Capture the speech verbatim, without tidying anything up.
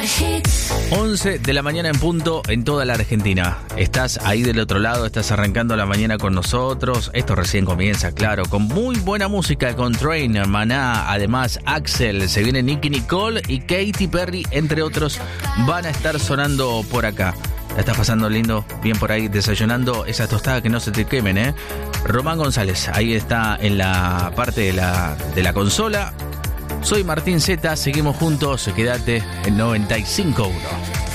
once de la mañana en punto en toda la Argentina. Estás ahí del otro lado, estás arrancando la mañana con nosotros. Esto recién comienza, claro, con muy buena música, con Trainer, Maná, además Axel, se viene Nicki Nicole y Katy Perry, entre otros, van a estar sonando por acá. La estás pasando lindo, bien por ahí, desayunando esas tostadas que no se te quemen, ¿eh? Román González, ahí está en la parte de la, de la consola. Soy Martín Zeta, seguimos juntos, quédate en noventa y cinco punto uno.